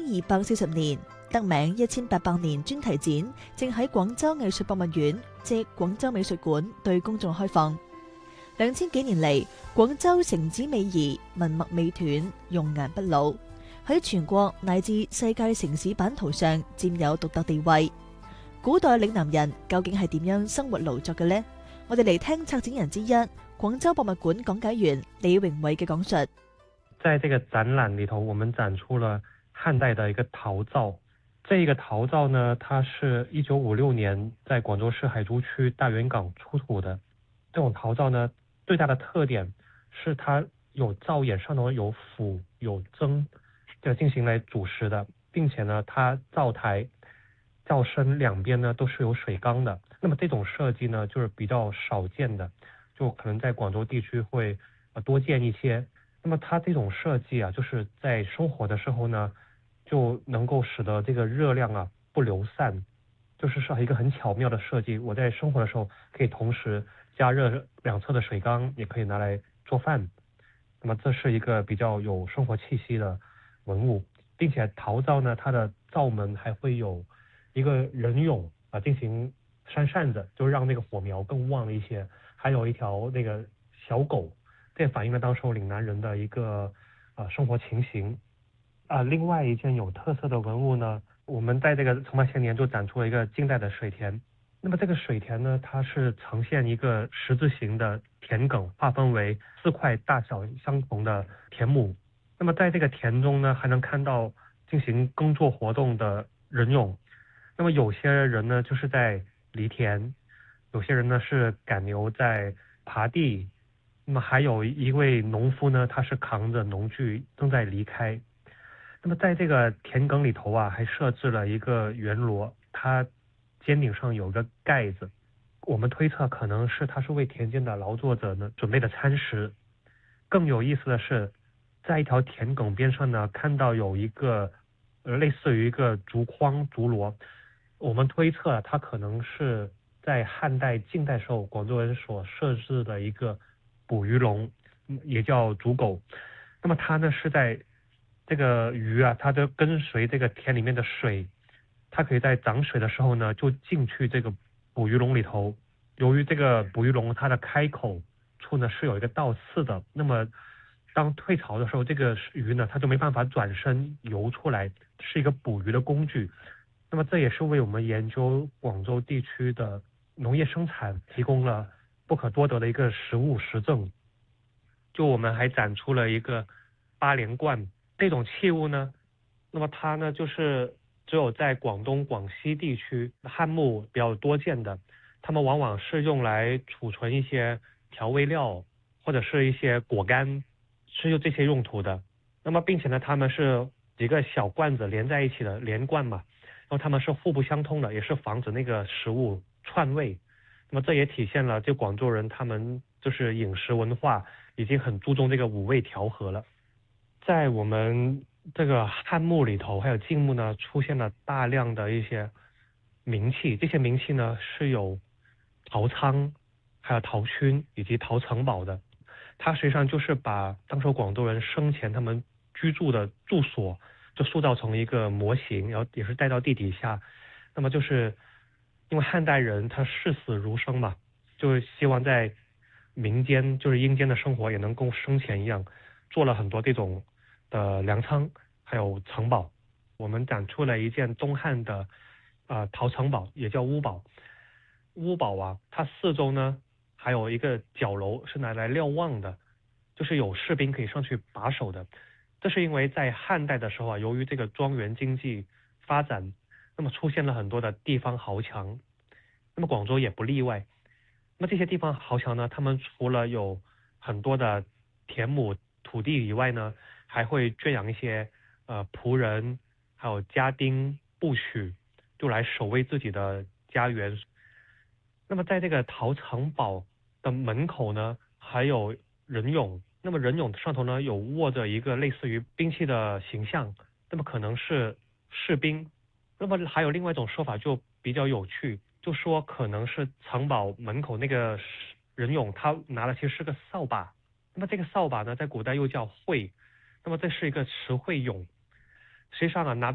1240年，得名1800年專題展正喺廣州藝術博物院，即廣州美術館對公眾開放。2000幾年嚟，廣州城址美儀，文脈未斷，用顏不老，喺全國乃至世界城市版圖上佔有獨特地位。古代嶺南人究竟係點樣生活勞作嘅呢？我哋嚟聽策展人之一，廣州博物館講解員李榮偉嘅講述。 在這個展覽裏頭，我們展出了漢代的一個陶灶。這個陶灶呢，它是1956年在廣州市海珠區大源港出土的。這種陶灶呢，最大的特點是它有灶眼上頭有釜有罾，進行來煮食的，並且呢，它灶台、灶身兩邊呢都是有水缸的。那麼這種設計呢，就是比較少見的，就可能在廣州地區會多見一些。那麼它這種設計啊，就是在生火的時候呢，就能夠使得這個熱量啊不流散，就是一個很巧妙的設計。我在生火的時候可以同時加熱兩側的水缸，也可以拿來做飯。那麼這是一個比較有生活氣息的文物，並且陶灶呢，它的灶門還會有一個人俑啊，進行扇扇子，就讓那個火苗更旺一些。還有一條那個小狗。這反映了當時嶺南人的一個生活情形。另外一件有特色的文物呢，我們在這個承辦前年就展出了一個近代的水田。那麼這個水田呢，它是呈現一個十字形的田埂，劃分為4塊大小相同的田畝。那麼在這個田中呢，還能看到進行耕作活動的人俑。那麼有些人呢，就是在犁田，有些人呢是趕牛在耙地。那麼還有一位農夫呢，他是扛着農具正在離開。那麼在這個田埂裏頭啊，還設置了一個圓螺，它尖頂上有個蓋子。我們推測可能是它是為田間的勞作者呢準備的餐食。更有意思的是，在一條田埂邊上呢，看到有一個類似於一個竹筐竹籮。我們推測它可能是在漢代、晉代時候廣州人所設置的一個捕魚籠，也叫竹篭。那麼它呢是在這個魚啊，它就跟隨這個田裏面的水，它可以在漲水的時候呢就進去這個捕魚籠裏頭。由於這個捕魚籠它的開口處呢是有一個倒刺的，那麼當退潮的時候，這個魚呢它就沒辦法轉身游出來，是一個捕魚的工具。那麼這也是為我們研究廣州地區的農業生產提供了不可多得的一個實物實證。就我們還展出了一個八連罐這種器物呢，那麼它呢就是只有在廣東廣西地區漢墓比較多見的，它們往往是用來儲存一些調味料或者是一些果乾，是有這些用途的。那麼並且呢，它們是幾個小罐子連在一起的連罐嘛，然後它們是互不相通的，也是防止那個食物串味。那麼這也體現了就廣州人他們就是飲食文化已經很注重這個五味調和了。在我們這個漢墓裏頭還有晉墓呢，出現了大量的一些冥器，這些冥器呢是有陶倉、還有陶圈以及陶城堡的。它實際上就是把當時廣州人生前他們居住的住所就塑造成一個模型，然後也是帶到地底下。那麼就是因為漢代人他視死如生嘛，就希望在民間就是陰間的生活也能跟生前一樣，做了很多這種的糧倉還有城堡。我們展出了一件東漢的陶城堡，也叫屋堡。屋堡啊，它四周呢還有一個角樓是拿來瞭望的，就是有士兵可以上去把守的。這是因為在漢代的時候啊，由於這個莊園經濟發展，那麼出現了很多的地方豪強，那麼廣州也不例外。那麼這些地方豪強呢，他們除了有很多的田畝土地以外呢，還會圈養一些僕人，還有家丁部屬，就來守衛自己的家園。那麼在這個陶城堡的門口呢，還有人俑。那麼人俑上頭呢有握着一個類似於兵器的形象，那麼可能是士兵。那麼還有另外一種說法就比較有趣，就說可能是城堡門口那個人俑他拿的其實是個掃把。那麼這個掃把呢在古代又叫喙，那麼這是一個持喙俑。實際上啊拿